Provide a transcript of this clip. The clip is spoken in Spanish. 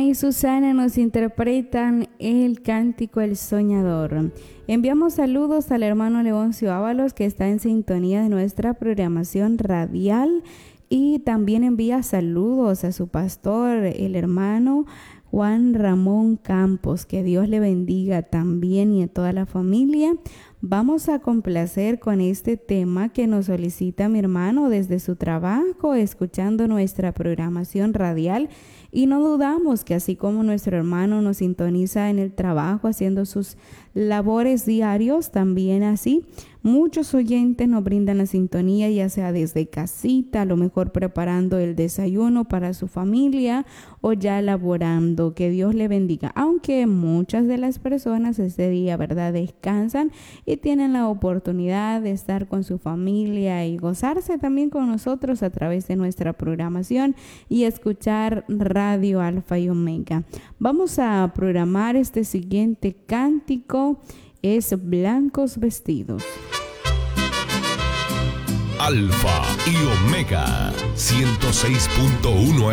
y Susana nos interpretan el cántico El Soñador. Enviamos saludos al hermano Leoncio Ábalos, que está en sintonía de nuestra programación radial, y también envía saludos a su pastor, el hermano Juan Ramón Campos. Que Dios le bendiga también y a toda la familia. Vamos a complacer con este tema que nos solicita mi hermano desde su trabajo, escuchando nuestra programación radial. Y no dudamos que así como nuestro hermano nos sintoniza en el trabajo haciendo sus labores diarios, también así muchos oyentes nos brindan la sintonía, ya sea desde casita, a lo mejor preparando el desayuno para su familia o ya laborando. Que Dios le bendiga. Aunque muchas de las personas este día, ¿verdad?, descansan y tienen la oportunidad de estar con su familia y gozarse también con nosotros a través de nuestra programación y escuchar Radio Alfa y Omega. Vamos a programar este siguiente cántico, es Blancos Vestidos. Alfa y Omega 106.1